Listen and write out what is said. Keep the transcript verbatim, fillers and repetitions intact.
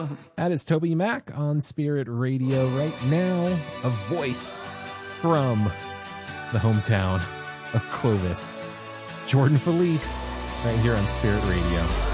That is Toby Mac on Spirit Radio right now. A voice from the hometown of Clovis. It's Jordan Felice right here on Spirit Radio.